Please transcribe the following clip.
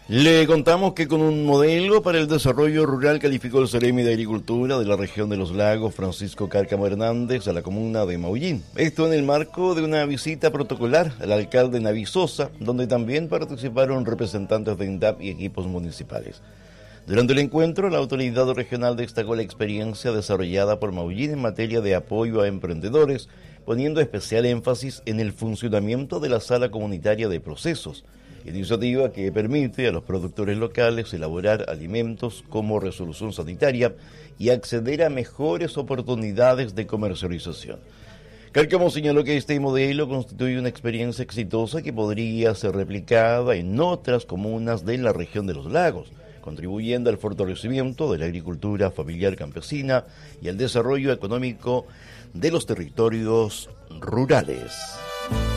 Le contamos que con un modelo para el desarrollo rural calificó el Ceremi de Agricultura de la región de los Lagos, Francisco Cárcamo Hernández, a la comuna de Maullín. Esto en el marco de una visita protocolar al alcalde Naví Sosa, donde también participaron representantes de INDAP y equipos municipales. Durante el encuentro, la autoridad regional destacó la experiencia desarrollada por Maullín en materia de apoyo a emprendedores, poniendo especial énfasis en el funcionamiento de la sala comunitaria de procesos, iniciativa que permite a los productores locales elaborar alimentos como resolución sanitaria y acceder a mejores oportunidades de comercialización. Cárcamo señaló que este modelo constituye una experiencia exitosa que podría ser replicada en otras comunas de la región de los lagos, contribuyendo al fortalecimiento de la agricultura familiar campesina y al desarrollo económico de los territorios rurales.